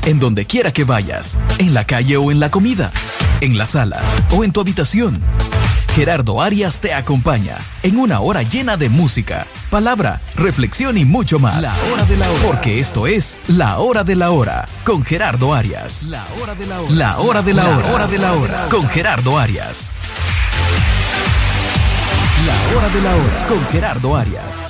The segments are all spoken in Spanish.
en donde quiera que vayas, en la calle o en la comida, en la sala o en tu habitación. Gerardo Arias te acompaña en una hora llena de música, palabra, reflexión y mucho más. La hora de la hora. Porque esto es La Hora de la Hora con Gerardo Arias. La hora de la hora. La hora de la hora. La hora de la hora con Gerardo Arias. La Hora de la Hora con Gerardo Arias.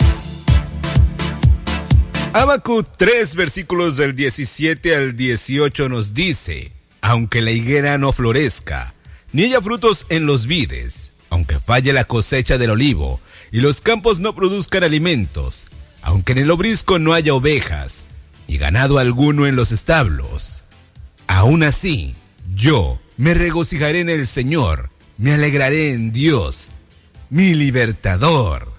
Habacuc 3, versículos del 17 al 18 nos dice: aunque la higuera no florezca, ni haya frutos en los vides, aunque falle la cosecha del olivo, y los campos no produzcan alimentos, aunque en el obrisco no haya ovejas, y ganado alguno en los establos, aún así, yo me regocijaré en el Señor, me alegraré en Dios, mi libertador.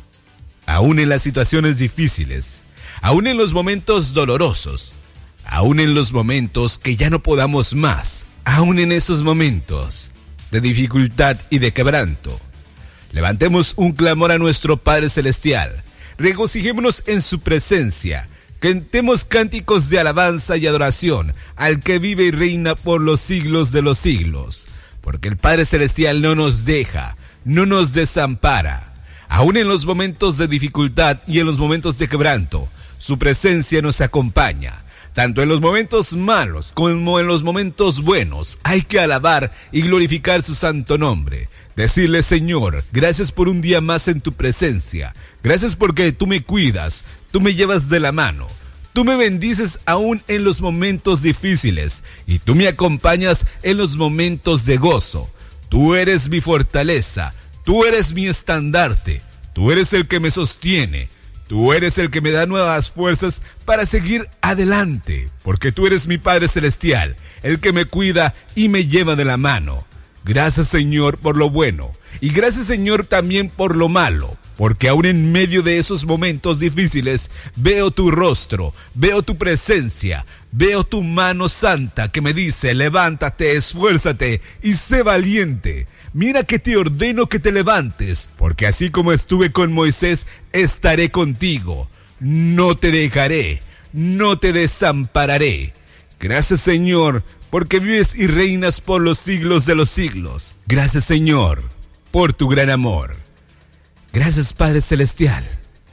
Aún en las situaciones difíciles, aún en los momentos dolorosos, aún en los momentos que ya no podamos más, aún en esos momentos de dificultad y de quebranto, levantemos un clamor a nuestro Padre Celestial, regocijémonos en su presencia, cantemos cánticos de alabanza y adoración al que vive y reina por los siglos de los siglos, porque el Padre Celestial no nos deja, no nos desampara. Aún en los momentos de dificultad y en los momentos de quebranto, su presencia nos acompaña. Tanto en los momentos malos como en los momentos buenos, hay que alabar y glorificar su santo nombre. Decirle: Señor, gracias por un día más en tu presencia. Gracias porque tú me cuidas, tú me llevas de la mano. Tú me bendices aún en los momentos difíciles y tú me acompañas en los momentos de gozo. Tú eres mi fortaleza, tú eres mi estandarte, tú eres el que me sostiene. Tú eres el que me da nuevas fuerzas para seguir adelante, porque tú eres mi Padre Celestial, el que me cuida y me lleva de la mano. Gracias, Señor, por lo bueno, y gracias, Señor, también por lo malo, porque aún en medio de esos momentos difíciles veo tu rostro, veo tu presencia, veo tu mano santa que me dice: levántate, esfuérzate y sé valiente. Mira que te ordeno que te levantes, porque así como estuve con Moisés, estaré contigo. No te dejaré, no te desampararé. Gracias, Señor, porque vives y reinas por los siglos de los siglos. Gracias, Señor, por tu gran amor. Gracias, Padre Celestial.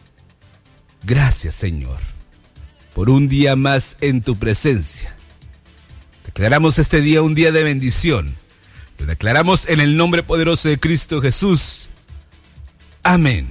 Gracias, Señor, por un día más en tu presencia. Declaramos este día un día de bendición. Lo declaramos en el nombre poderoso de Cristo Jesús. Amén.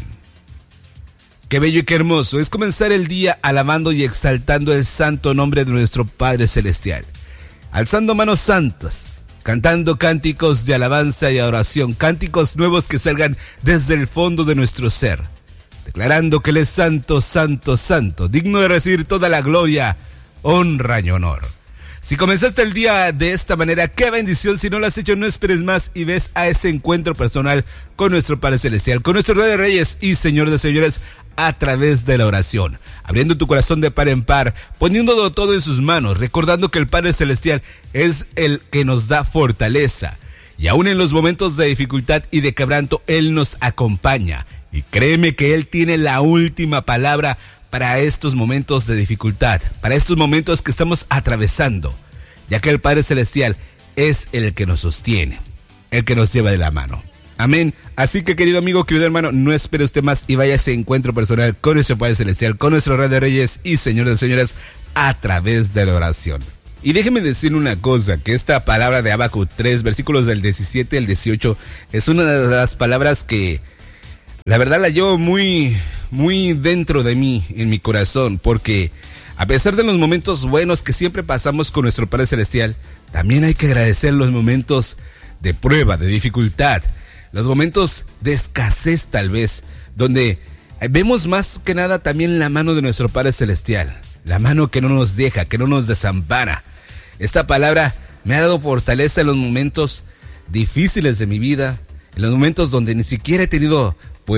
Qué bello y qué hermoso es comenzar el día alabando y exaltando el santo nombre de nuestro Padre Celestial. Alzando manos santas, cantando cánticos de alabanza y adoración, cánticos nuevos que salgan desde el fondo de nuestro ser. Declarando que Él es santo, santo, santo, digno de recibir toda la gloria, honra y honor. Si comenzaste el día de esta manera, qué bendición. Si no lo has hecho, no esperes más y ves a ese encuentro personal con nuestro Padre Celestial, con nuestro Rey de Reyes y Señor de Señores, a través de la oración, abriendo tu corazón de par en par, poniéndolo todo en sus manos, recordando que el Padre Celestial es el que nos da fortaleza, y aún en los momentos de dificultad y de quebranto, Él nos acompaña, y créeme que Él tiene la última palabra para estos momentos de dificultad, para estos momentos que estamos atravesando, ya que el Padre Celestial es el que nos sostiene, el que nos lleva de la mano. Amén. Así que, querido amigo, querido hermano, no espere usted más y vaya a ese encuentro personal con nuestro Padre Celestial, con nuestro Rey de Reyes y Señor de Señores, a través de la oración. Y déjeme decir una cosa, que esta palabra de Habacuc 3, versículos del 17 al 18, es una de las palabras que la verdad la llevo muy dentro de mí, en mi corazón, porque a pesar de los momentos buenos que siempre pasamos con nuestro Padre Celestial, también hay que agradecer los momentos de prueba, de dificultad, los momentos de escasez tal vez, donde vemos más que nada también la mano de nuestro Padre Celestial, la mano que no nos deja, que no nos desampara. Esta palabra me ha dado fortaleza en los momentos difíciles de mi vida, en los momentos donde ni siquiera he tenido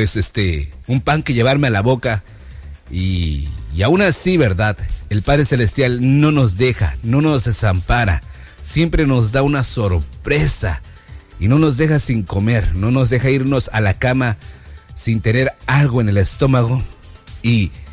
un pan que llevarme a la boca, y aún así, ¿verdad? El Padre Celestial no nos deja, no nos desampara, siempre nos da una sorpresa y no nos deja sin comer, no nos deja irnos a la cama sin tener algo en el estómago, y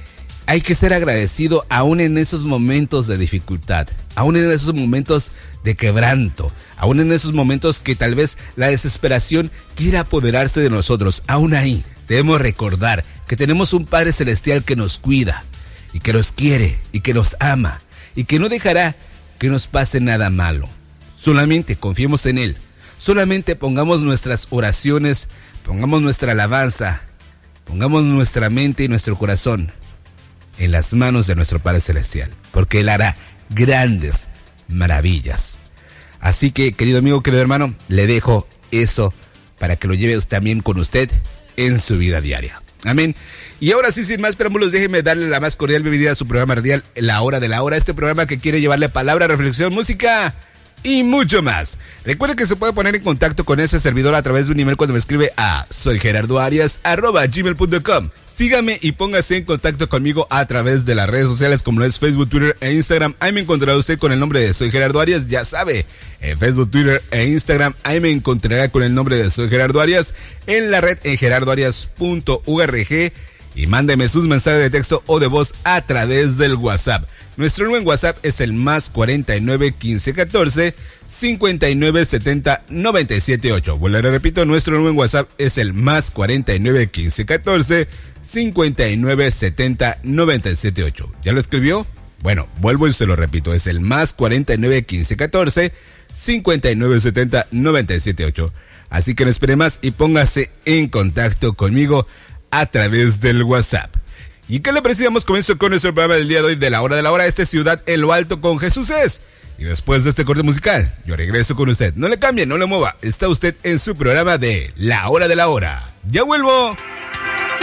hay que ser agradecido aún en esos momentos de dificultad, aún en esos momentos de quebranto, aún en esos momentos que tal vez la desesperación quiera apoderarse de nosotros. Aún ahí debemos recordar que tenemos un Padre Celestial que nos cuida y que nos quiere y que nos ama y que no dejará que nos pase nada malo. Solamente confiemos en Él, solamente pongamos nuestras oraciones, pongamos nuestra alabanza, pongamos nuestra mente y nuestro corazón en las manos de nuestro Padre Celestial, porque Él hará grandes maravillas. Así que, querido amigo, querido hermano, le dejo eso para que lo lleve también con usted en su vida diaria. Amén. Y ahora sí, sin más preámbulos, déjeme darle la más cordial bienvenida a su programa radial, La Hora de la Hora, este programa que quiere llevarle palabra, reflexión, música y mucho más. Recuerde que se puede poner en contacto con ese servidor a través de un email cuando me escribe a soygerardoarias@gmail.com. Sígame y póngase en contacto conmigo a través de las redes sociales como es Facebook, Twitter e Instagram. Ahí me encontrará usted con el nombre de Soy Gerardo Arias, ya sabe. En Facebook, Twitter e Instagram, ahí me encontrará con el nombre de Soy Gerardo Arias. En la red en gerardoarias.org. Y mándeme sus mensajes de texto o de voz a través del WhatsApp. Nuestro número en WhatsApp es el más 49 15 14 59 70 97 8. Vuelvo a repito, nuestro número en WhatsApp es el más 49 15 14 59 70 97 8. ¿Ya lo escribió? Bueno, vuelvo y se lo repito, es el más 49 15 14 59 70 97 8. Así que no espere más y póngase en contacto conmigo a través del WhatsApp. ¿Y qué le parece? Damos comienzo con nuestro programa del día de hoy de La Hora de la Hora. Esta Ciudad en lo Alto con Jesús es. Y después de este corte musical, yo regreso con usted. No le cambie, no le mueva. Está usted en su programa de La Hora de la Hora. ¡Ya vuelvo!